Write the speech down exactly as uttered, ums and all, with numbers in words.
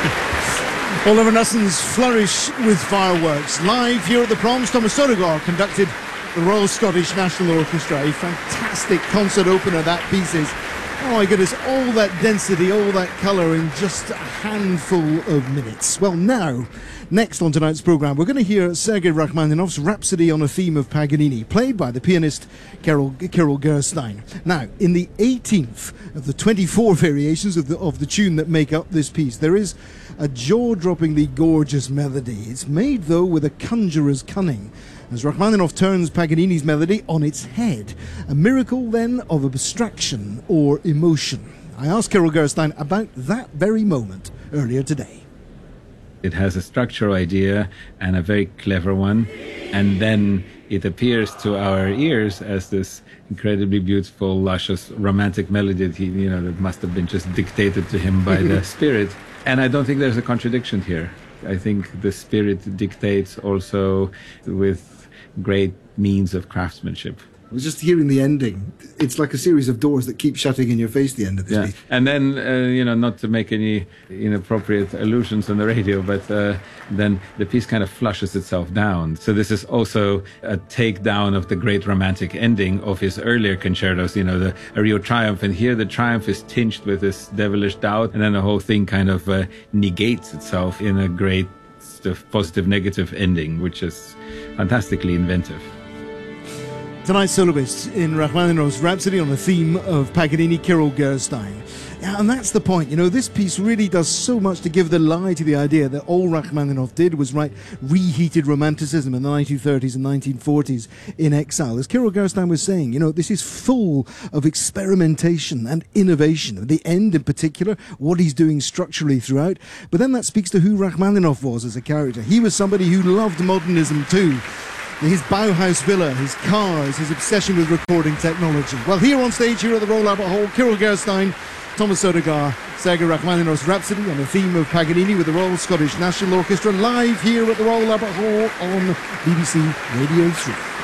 Well, the Renaissance flourish with fireworks. Live here at the Proms, Thomas Sodergaard conducted the Royal Scottish National Orchestra. A fantastic concert opener that piece is. Oh my goodness, all that density, all that colour in just a handful of minutes. Well, now, next on tonight's programme, we're going to hear Sergei Rachmaninoff's Rhapsody on a Theme of Paganini, played by the pianist Kirill, Kirill Gerstein. Now, in the eighteenth of the twenty-four variations of the, of the tune that make up this piece, there is a jaw-droppingly gorgeous melody. It's made, though, with a conjurer's cunning, as Rachmaninoff turns Paganini's melody on its head. A miracle, then, of abstraction or emotion. I asked Kirill Gerstein about that very moment earlier today. It has a structural idea and a very clever one, and then it appears to our ears as this incredibly beautiful, luscious, romantic melody that he, you know, that must have been just dictated to him by the spirit. And I don't think there's a contradiction here. I think the spirit dictates also with great means of craftsmanship. I was just hearing the ending. It's like a series of doors that keep shutting in your face, the end of this yeah. piece. And then, uh, you know, not to make any inappropriate allusions on the radio, but uh, then the piece kind of flushes itself down. So this is also a takedown of the great romantic ending of his earlier concertos, you know, the a real triumph. And here the triumph is tinged with this devilish doubt, and then the whole thing kind of uh, negates itself in a great sort of positive negative ending, which is fantastically inventive. Tonight's soloist in Rachmaninoff's Rhapsody on the theme of Paganini, Kirill Gerstein. Yeah, and that's the point. You know, this piece really does so much to give the lie to the idea that all Rachmaninoff did was write reheated romanticism in the nineteen thirties and nineteen forties in exile. As Kirill Gerstein was saying, you know, this is full of experimentation and innovation. The end in particular, what he's doing structurally throughout. But then that speaks to who Rachmaninoff was as a character. He was somebody who loved modernism too. His Bauhaus villa, his cars, his obsession with recording technology. Well, here on stage, here at the Royal Albert Hall, Kirill Gerstein, Thomas Sodergaard, Sergei Rachmaninoff's Rhapsody on the theme of Paganini with the Royal Scottish National Orchestra, live here at the Royal Albert Hall on B B C Radio three.